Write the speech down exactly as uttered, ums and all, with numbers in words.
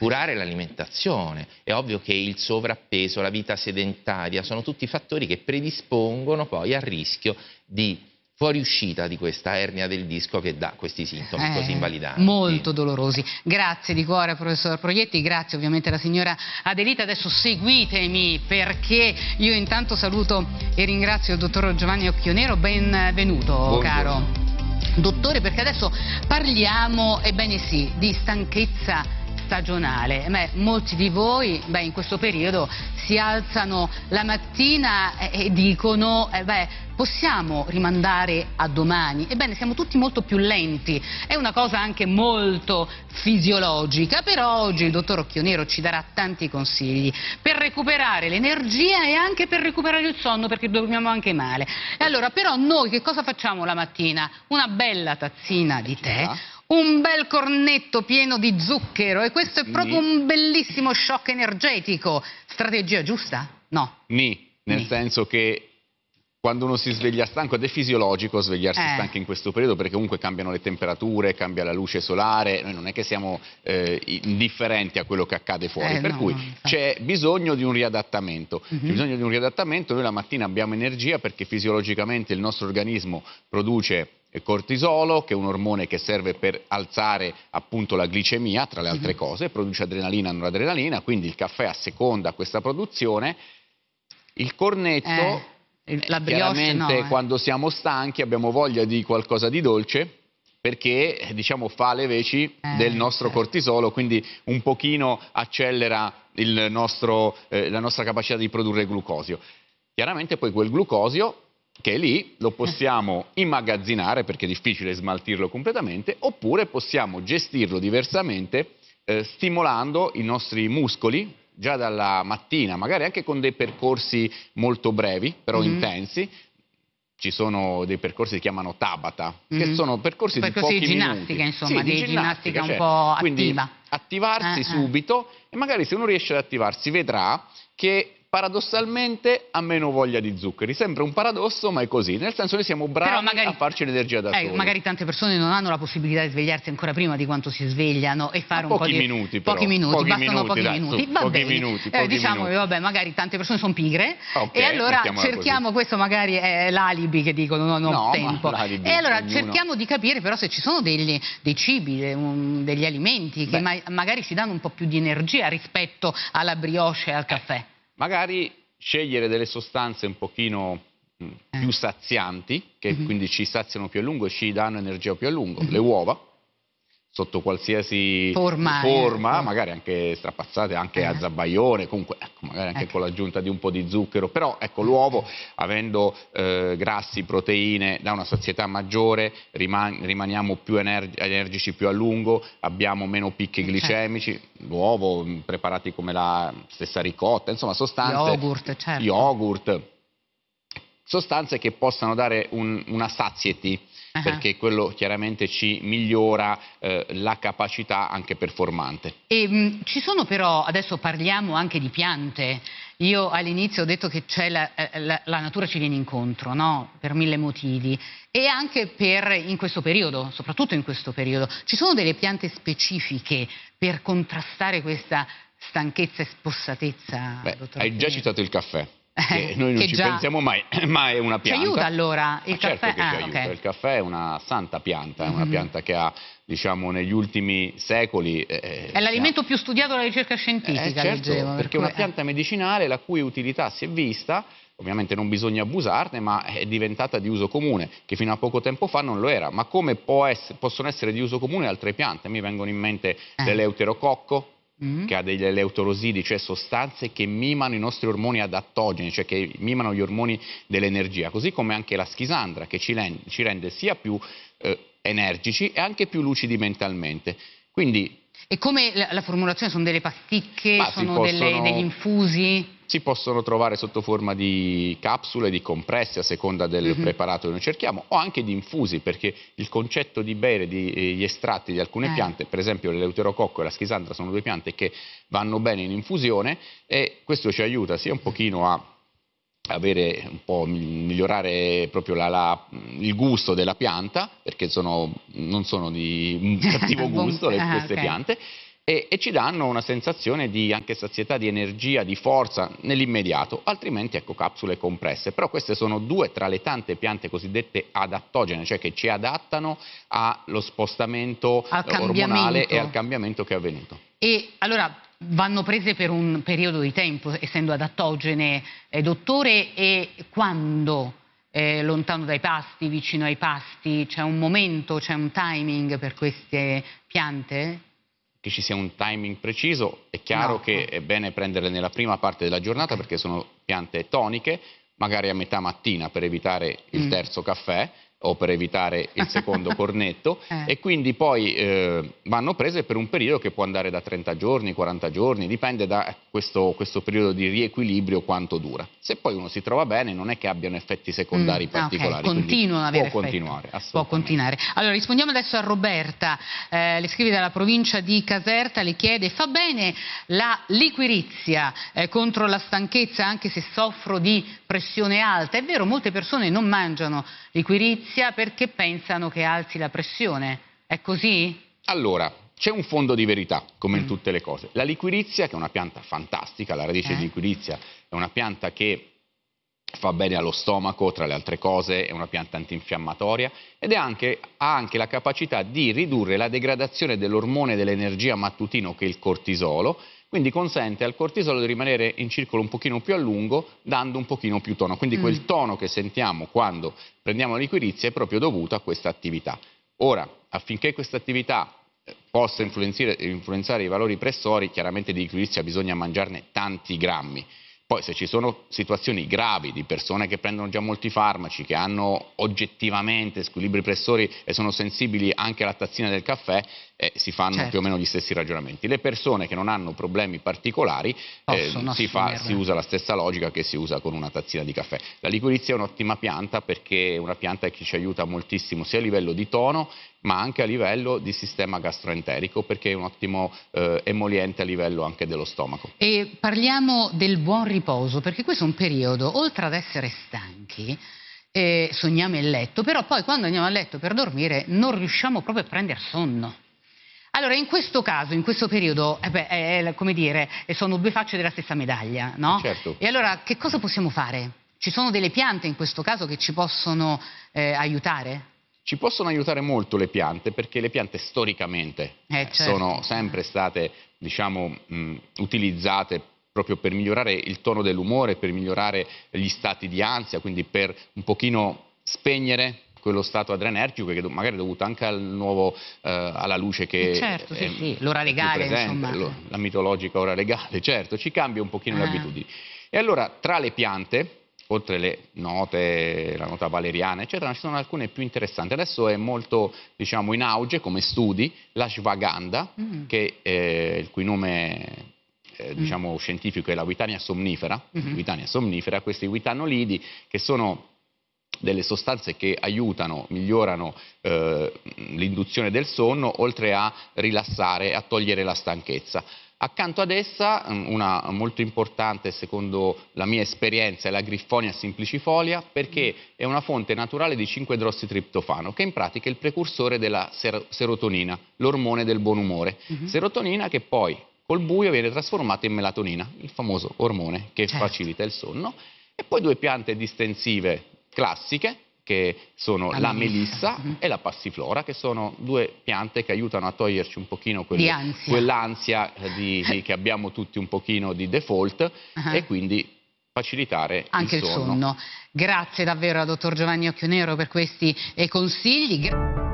curare l'alimentazione. È ovvio che il sovrappeso, la vita sedentaria sono tutti fattori che predispongono poi al rischio di fuoriuscita di questa ernia del disco che dà questi sintomi eh, così invalidanti. Molto dolorosi. Grazie di cuore, professor Proietti, grazie ovviamente alla signora Adelita. Adesso seguitemi, perché io intanto saluto e ringrazio il dottor Giovanni Occhionero. Benvenuto. Buongiorno. Caro dottore, perché adesso parliamo, ebbene sì, di stanchezza stagionale. Beh, molti di voi beh, in questo periodo si alzano la mattina e, e dicono eh, beh, possiamo rimandare a domani. Ebbene, siamo tutti molto più lenti, è una cosa anche molto fisiologica, però oggi il dottor Occhionero ci darà tanti consigli per recuperare l'energia e anche per recuperare il sonno, perché dormiamo anche male. E allora, però noi che cosa facciamo la mattina? Una bella tazzina di tè, un bel cornetto pieno di zucchero, e questo è proprio un bellissimo shock energetico. Strategia giusta? No. Ni, nel Ni. senso che quando uno si sveglia stanco, ed è fisiologico svegliarsi eh. stanchi in questo periodo, perché comunque cambiano le temperature, cambia la luce solare, noi non è che siamo eh, indifferenti a quello che accade fuori, eh, per no, cui no, c'è bisogno di un riadattamento. Mm-hmm. C'è bisogno di un riadattamento. Noi la mattina abbiamo energia perché fisiologicamente il nostro organismo produce cortisolo, che è un ormone che serve per alzare appunto la glicemia, tra le altre mm-hmm. cose, produce adrenalina e noradrenalina, quindi il caffè asseconda questa produzione. Il cornetto... Eh. La brioche, chiaramente no, eh. quando siamo stanchi abbiamo voglia di qualcosa di dolce, perché diciamo fa le veci eh, del nostro certo. cortisolo, quindi un pochino accelera il nostro, eh, la nostra capacità di produrre glucosio. Chiaramente poi quel glucosio che è lì lo possiamo immagazzinare, perché è difficile smaltirlo completamente, oppure possiamo gestirlo diversamente eh, stimolando i nostri muscoli già dalla mattina, magari anche con dei percorsi molto brevi, però mm-hmm. intensi. Ci sono dei percorsi che si chiamano Tabata, mm-hmm. che sono percorsi, percorsi di pochi di ginnastica, minuti. insomma, sì, di, di ginnastica, ginnastica un po' Quindi attiva. attivarsi eh, subito eh. e magari se uno riesce ad attivarsi vedrà che paradossalmente ha meno voglia di zuccheri. Sembra un paradosso, ma è così, nel senso che siamo bravi magari, a farci l'energia da eh, soli. Magari tante persone non hanno la possibilità di svegliarsi ancora prima di quanto si svegliano e fare ma un pochi po' di... minuti però. Pochi minuti, pochi bastano minuti, pochi dai, minuti. su, Va pochi bene. minuti, Eh, pochi diciamo minuti. che vabbè, magari tante persone sono pigre, okay, e allora mettiamola cerchiamo, così. Questo magari è l'alibi che dicono non ho no, tempo. E allora ognuno... cerchiamo di capire però se ci sono degli, dei cibi, um, degli alimenti che ma magari ci danno un po' più di energia rispetto alla brioche e al caffè. Eh, magari scegliere delle sostanze un pochino mh, eh. più sazianti, che mm-hmm. quindi ci saziano più a lungo e ci danno energia più a lungo. Mm-hmm. Le uova, sotto qualsiasi forma, forma eh. magari anche strapazzate, anche eh. a zabaione, comunque ecco, magari anche ecco. con l'aggiunta di un po' di zucchero, però ecco, l'uovo, avendo eh, grassi, proteine, dà una sazietà maggiore, riman rimaniamo più energ energici più a lungo, abbiamo meno picchi glicemici, l'uovo, preparati come la stessa ricotta, insomma sostanze, yogurt, certo. yogurt, sostanze che possano dare un, una satiety, uh-huh. perché quello chiaramente ci migliora eh, la capacità anche performante. E, mh, ci sono però, adesso parliamo anche di piante. Io all'inizio ho detto che c'è la, la, la natura ci viene incontro, no? Per mille motivi, e anche per in questo periodo, soprattutto in questo periodo, ci sono delle piante specifiche per contrastare questa stanchezza e spossatezza? Beh, dottor hai già citato il caffè. Che noi non che ci già... pensiamo mai, ma è una pianta. Ci aiuta allora il ma caffè? Certo che ah, ci aiuta, okay. il caffè è una santa pianta, è una mm-hmm. pianta che ha, diciamo, negli ultimi secoli... Eh, è l'alimento ha... più studiato dalla ricerca scientifica, eh, certo, leggevo, perché è una pianta medicinale la cui utilità si è vista, ovviamente non bisogna abusarne, ma è diventata di uso comune, che fino a poco tempo fa non lo era. Ma come può essere, possono essere di uso comune altre piante? Mi vengono in mente eh. l'eleuterococco, Mm. che ha degli eleuterosidi, cioè sostanze che mimano i nostri ormoni adattogeni, cioè che mimano gli ormoni dell'energia, così come anche la schisandra, che ci rende, ci rende sia più eh, energici e anche più lucidi mentalmente. Quindi, e come la, la formulazione? Sono delle pasticche, sono possono, delle, degli infusi? Si possono trovare sotto forma di capsule, di compressi, a seconda del mm-hmm. preparato che noi cerchiamo, o anche di infusi, perché il concetto di bere di, eh, gli estratti di alcune eh. piante, per esempio l'eleuterococco e la schisandra sono due piante che vanno bene in infusione, e questo ci aiuta sia un pochino a avere un po' migliorare proprio la, la, il gusto della pianta, perché sono, non sono di un cattivo gusto le, queste okay. piante, e, e ci danno una sensazione di anche sazietà, di energia, di forza nell'immediato, altrimenti ecco capsule compresse. Però queste sono due tra le tante piante cosiddette adattogene, cioè che ci adattano allo spostamento al ormonale e al cambiamento che è avvenuto. E allora vanno prese per un periodo di tempo, essendo adattogene, eh, dottore, e quando? Eh, lontano dai pasti, vicino ai pasti, c'è un momento, c'è un timing per queste piante? Che ci sia un timing preciso, è chiaro No. che è bene prenderle nella prima parte della giornata, Okay. perché sono piante toniche, magari a metà mattina per evitare il Mm. terzo caffè o per evitare il secondo cornetto, Eh. e quindi poi eh, vanno prese per un periodo che può andare da trenta giorni, quaranta giorni, dipende da questo, questo periodo di riequilibrio quanto dura. Se poi uno si trova bene non è che abbiano effetti secondari Mm, ah, particolari, okay. Continuano ad avere può effetto. continuare, Può assolutamente. continuare. Allora rispondiamo adesso a Roberta, eh, le scrive dalla provincia di Caserta, le chiede: fa bene la liquirizia eh, contro la stanchezza anche se soffro di pressione alta? È vero, molte persone non mangiano liquirizia perché pensano che alzi la pressione, è così? Allora, c'è un fondo di verità, come in Mm. tutte le cose. La liquirizia, che è una pianta fantastica, la radice Eh? di liquirizia è una pianta che fa bene allo stomaco, tra le altre cose, è una pianta antinfiammatoria ed è anche, ha anche la capacità di ridurre la degradazione dell'ormone dell'energia mattutino, che è il cortisolo, quindi consente al cortisolo di rimanere in circolo un pochino più a lungo, dando un pochino più tono. Quindi Mm. quel tono che sentiamo quando prendiamo la liquirizia è proprio dovuto a questa attività. Ora, affinché questa attività eh, possa influenzare, influenzare i valori pressori, chiaramente di liquirizia bisogna mangiarne tanti grammi. Poi se ci sono situazioni gravi di persone che prendono già molti farmaci, che hanno oggettivamente squilibri pressori e sono sensibili anche alla tazzina del caffè, eh, si fanno Certo. più o meno gli stessi ragionamenti. Le persone che non hanno problemi particolari, eh, Possono si, fa, assumerla. si usa la stessa logica che si usa con una tazzina di caffè. La liquirizia è un'ottima pianta perché è una pianta che ci aiuta moltissimo sia a livello di tono ma anche a livello di sistema gastroenterico, perché è un ottimo eh, emoliente a livello anche dello stomaco. E parliamo del buon riposo, perché questo è un periodo, oltre ad essere stanchi, eh, sogniamo il letto, però poi quando andiamo a letto per dormire non riusciamo proprio a prendere sonno. Allora, in questo caso, in questo periodo, eh beh, è, come dire, sono due facce della stessa medaglia, no? Certo. E allora, che cosa possiamo fare? Ci sono delle piante in questo caso che ci possono eh, aiutare? Ci possono aiutare molto le piante, perché le piante storicamente Eh, eh, certo. sono sempre state, diciamo, mh, utilizzate proprio per migliorare il tono dell'umore, per migliorare gli stati di ansia, quindi per un pochino spegnere quello stato adrenergico che magari è dovuto anche al nuovo, eh, alla luce che Certo, sì, è, sì, l'ora è più legale, presente, insomma. lo- la mitologica ora legale, certo, ci cambia un pochino le Ah. abitudini. E allora tra le piante, oltre le note, la nota valeriana, eccetera, ci sono alcune più interessanti. Adesso è molto, diciamo, in auge come studi l'ashwagandha, Mm. che, eh, il cui nome eh, Mm. diciamo, scientifico è la Witania somnifera, Mhm. Witania somnifera, questi witanolidi che sono delle sostanze che aiutano, migliorano eh, l'induzione del sonno, oltre a rilassare e a togliere la stanchezza. Accanto ad essa, una molto importante secondo la mia esperienza, è la Griffonia simplicifolia, perché è una fonte naturale di cinque idrossitriptofano, che in pratica è il precursore della ser- serotonina, l'ormone del buon umore. Mhm. Serotonina che poi col buio viene trasformata in melatonina, il famoso ormone che Certo. facilita il sonno. E poi due piante distensive classiche, che sono La la, melissa. melissa Mhm. e la passiflora, che sono due piante che aiutano a toglierci un pochino quel- Di ansia. quell'ansia eh, di- di- che abbiamo tutti un pochino di default, Ah. e quindi facilitare Anche il il sonno. sonno. Grazie davvero a dottor Giovanni Occhionero per questi eh, consigli. Gra-